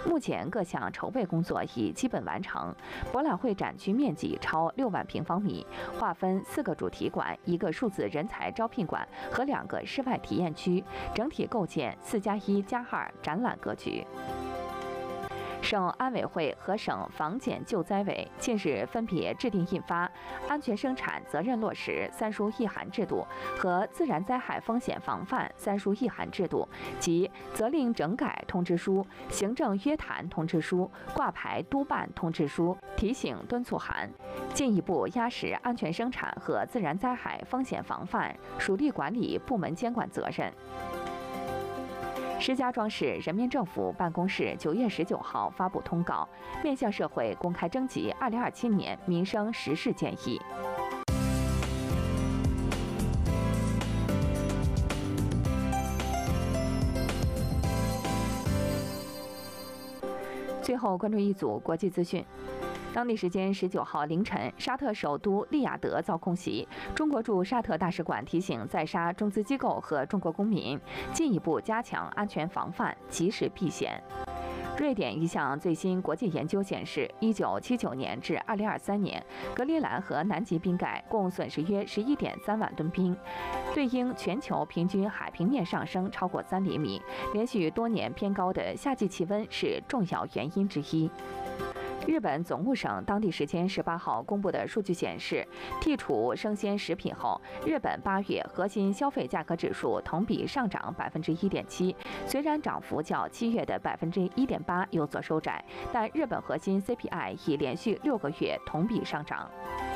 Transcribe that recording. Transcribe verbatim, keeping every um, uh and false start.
目前各项筹备工作已基本完成。博览会展区面积超六万平方米，划分四个主题馆、一个数字人才招聘馆和两个室外体验区，整体构建四加一加二展览格局。省安委会和省防检救灾委近日分别制定印发《安全生产责任落实三书一函制度》和《自然灾害风险防范三书一函制度》及《责令整改通知书》《行政约谈通知书》《挂牌督办通知书》《提醒敦促函》，进一步压实安全生产和自然灾害风险防范属地管理部门监管责任。石家庄市人民政府办公室九月十九号发布通告，面向社会公开征集二零二七年民生时事建议。最后关注一组国际资讯。当地时间十九号凌晨，沙特首都利雅得遭空袭。中国驻沙特大使馆提醒在沙中资机构和中国公民，进一步加强安全防范，及时避险。瑞典一项最新国际研究显示，一九七九年至二零二三年，格陵兰和南极冰盖共损失约十一点三万吨冰，对应全球平均海平面上升超过三厘米。连续多年偏高的夏季气温是重要原因之一。日本总务省当地时间十八号公布的数据显示，剔除生鲜食品后，日本八月核心消费价格指数同比上涨百分之一点七。虽然涨幅较七月的百分之一点八有所收窄，但日本核心 C P I 已连续六个月同比上涨。